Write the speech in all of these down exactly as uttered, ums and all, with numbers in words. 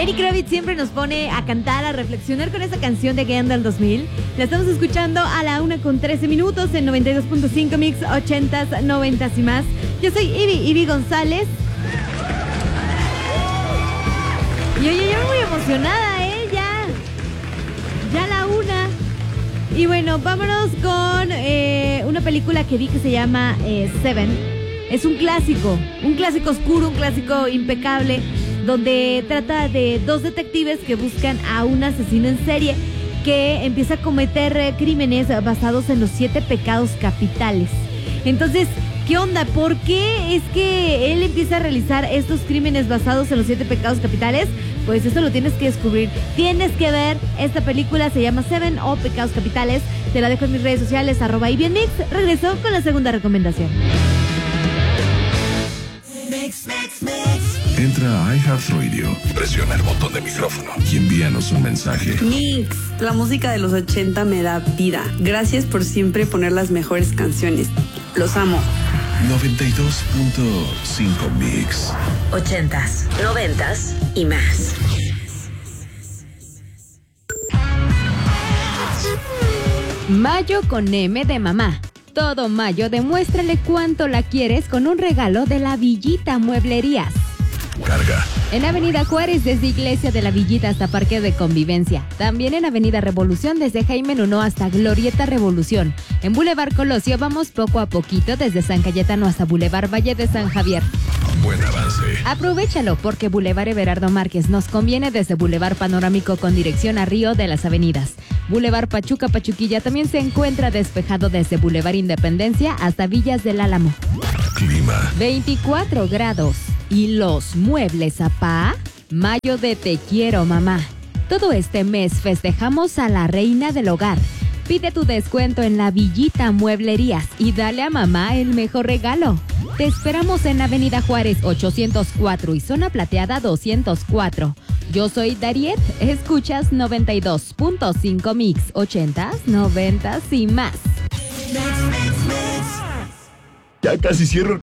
Lenny Kravitz siempre nos pone a cantar, a reflexionar con esa canción de Again del dos mil. La estamos escuchando a la una con trece minutos en noventa y dos punto cinco Mix, ochentas, noventas y más. Yo soy Ivy, Ivy González. Y oye, yo muy emocionada, ¿eh? Ya, ya la una. Y bueno, vámonos con eh, una película que vi que se llama eh, Seven. Es un clásico, un clásico oscuro, un clásico impecable, donde trata de dos detectives que buscan a un asesino en serie que empieza a cometer eh, crímenes basados en los siete pecados capitales. Entonces, ¿qué onda? ¿Por qué es que él empieza a realizar estos crímenes basados en los siete pecados capitales? Pues eso lo tienes que descubrir. Tienes que ver esta película, se llama Seven o Pecados Capitales. Te la dejo en mis redes sociales, arroba y bien mix. Regreso con la segunda recomendación. Mix, mix, mix. Entra a iHeartRadio, presiona el botón de micrófono y envíanos un mensaje. Mix, la música de los ochenta me da vida. Gracias por siempre poner las mejores canciones. Los amo. noventa y dos punto cinco Mix. Ochentas, noventas y más. Mayo con M de mamá. Todo mayo demuéstrale cuánto la quieres con un regalo de la Villita Mueblerías. Carga. En Avenida Juárez, desde Iglesia de la Villita hasta Parque de Convivencia. También en Avenida Revolución, desde Jaime Nuno hasta Glorieta Revolución. En Boulevard Colosio vamos poco a poquito desde San Cayetano hasta Boulevard Valle de San Javier. Buen avance. Aprovechalo porque Boulevard Everardo Márquez nos conviene desde Boulevard Panorámico con dirección a Río de las Avenidas. Boulevard Pachuca Pachuquilla también se encuentra despejado desde Boulevard Independencia hasta Villas del Álamo. Clima. veinticuatro grados. ¿Y los muebles, apá? Mayo de Te Quiero, Mamá. Todo este mes festejamos a la reina del hogar. Pide tu descuento en la Villita Mueblerías y dale a mamá el mejor regalo. Te esperamos en Avenida Juárez ochocientos cuatro y Zona Plateada doscientos cuatro. Yo soy Dariet, escuchas noventa y dos punto cinco Mix, ochentas, noventas y más. Ya casi cierro.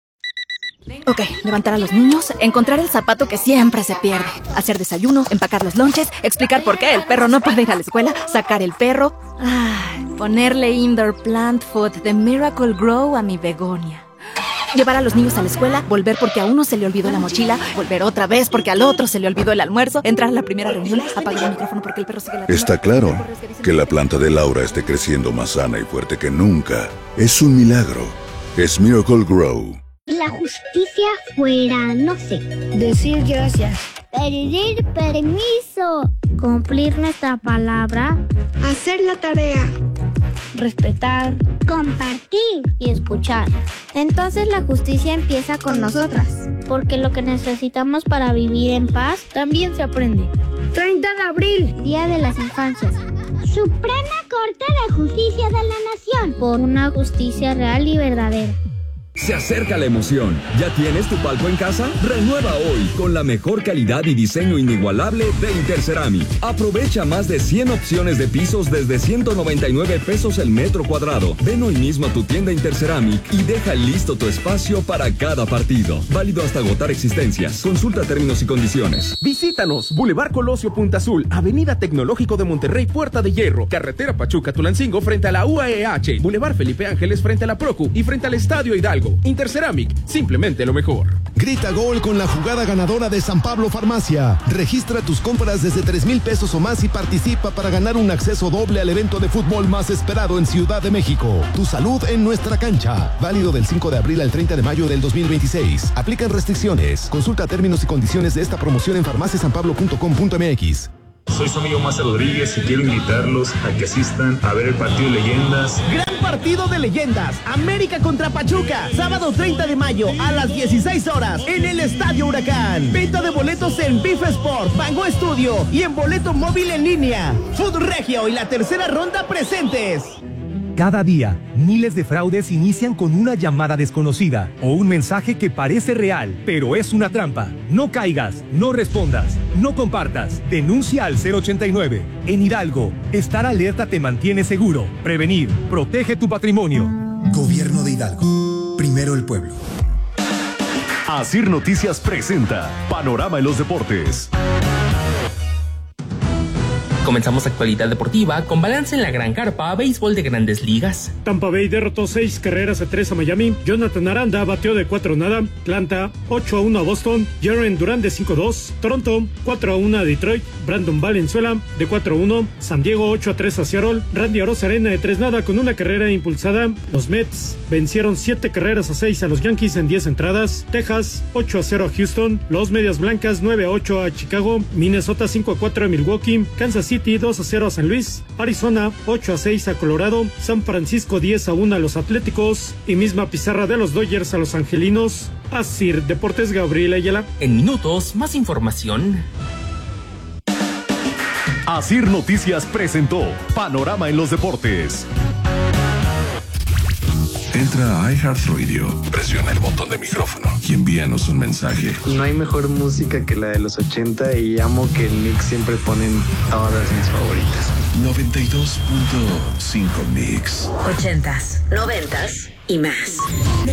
Ok, levantar a los niños, encontrar el zapato que siempre se pierde, hacer desayuno, empacar los lonches, explicar por qué el perro no puede ir a la escuela, sacar el perro, ay, ponerle indoor plant food de Miracle Grow a mi begonia. Llevar a los niños a la escuela, volver porque a uno se le olvidó la mochila, volver otra vez porque al otro se le olvidó el almuerzo, entrar a la primera reunión, apagar el micrófono porque el perro sigue la... Está claro que la planta de Laura esté creciendo más sana y fuerte que nunca. Es un milagro. Es Miracle Grow. La justicia fuera, no sé, decir gracias, pedir permiso, cumplir nuestra palabra, hacer la tarea, respetar, compartir y escuchar. Entonces la justicia empieza con nosotras, porque lo que necesitamos para vivir en paz también se aprende. treinta de abril, Día de las Infancias. Suprema Corte de Justicia de la Nación, por una justicia real y verdadera. Se acerca la emoción. ¿Ya tienes tu palco en casa? Renueva hoy con la mejor calidad y diseño inigualable de Interceramic. Aprovecha más de cien opciones de pisos desde ciento noventa y nueve pesos el metro cuadrado. Ven hoy mismo a tu tienda Interceramic y deja listo tu espacio para cada partido. Válido hasta agotar existencias. Consulta términos y condiciones. Visítanos. Boulevard Colosio Punta Azul, Avenida Tecnológico de Monterrey, Puerta de Hierro, Carretera Pachuca Tulancingo frente a la U A E H, Boulevard Felipe Ángeles frente a la Procu y frente al Estadio Hidalgo. Interceramic, simplemente lo mejor. Grita gol con la jugada ganadora de San Pablo Farmacia. Registra tus compras desde tres mil pesos o más y participa para ganar un acceso doble al evento de fútbol más esperado en Ciudad de México. Tu salud en nuestra cancha. Válido del cinco de abril al treinta de mayo del dos mil veintiséis. Aplican restricciones. Consulta términos y condiciones de esta promoción en farmacia san pablo punto com punto m x. Soy su amigo Maza Rodríguez y quiero invitarlos a que asistan a ver el partido de leyendas. Gran partido de leyendas, América contra Pachuca, sábado treinta de mayo a las dieciséis horas en el Estadio Huracán. Venta de boletos en Bif Sport, Bango Estudio y en boleto móvil en línea. Food Regio y la tercera ronda presentes. Cada día, miles de fraudes inician con una llamada desconocida o un mensaje que parece real, pero es una trampa. No caigas, no respondas, no compartas. Denuncia al cero ochenta y nueve. En Hidalgo, estar alerta te mantiene seguro. Prevenir, protege tu patrimonio. Gobierno de Hidalgo. Primero el pueblo. Asir Noticias presenta Panorama en los Deportes. Comenzamos actualidad deportiva con balance en la Gran Carpa, béisbol de Grandes Ligas. Tampa Bay derrotó seis carreras a tres a Miami. Jonathan Aranda batió de cuatro nada. Atlanta ocho a uno a Boston. Jaren Durant de cinco a dos. Toronto cuatro a uno a Detroit. Brandon Valenzuela de cuatro a uno. San Diego ocho a tres a Seattle. Randy Arozarena de tres nada con una carrera impulsada. Los Mets vencieron siete carreras a seis a los Yankees en diez entradas. Texas ocho a cero a Houston. Los Medias Blancas nueve a ocho a Chicago. Minnesota cinco a cuatro a Milwaukee. Kansas City dos a cero a San Luis. Arizona ocho a seis a Colorado. San Francisco diez a uno a los Atléticos. Y misma pizarra de los Dodgers a los Angelinos. Asir Deportes, Gabriel Ayala. En minutos, más información. Asir Noticias presentó Panorama en los Deportes. Entra a iHeartRadio, presiona el botón de micrófono y envíanos un mensaje. No hay mejor música que la de los ochenta y amo que el mix siempre ponen todas mis favoritas. noventa y dos punto cinco Mix. ochentas, noventas y más.